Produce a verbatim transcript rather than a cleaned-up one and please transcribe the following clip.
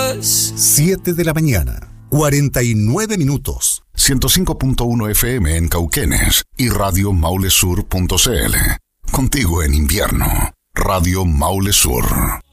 us. siete de la mañana, cuarenta y nueve minutos. ciento cinco punto uno F M en Cauquenes y radio maule sur punto c l. Contigo en invierno. Radio Maule Sur.